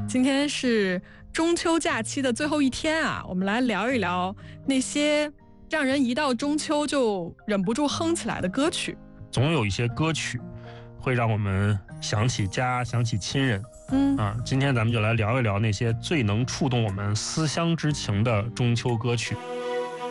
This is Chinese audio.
今天是中秋假期的最后一天啊，我们来聊一聊那些让人一到中秋就忍不住哼起来的歌曲。 总有一些歌曲会让我们想起家，想起亲人。今天咱们就来聊一聊那些最能触动我们思乡之情的中秋歌曲。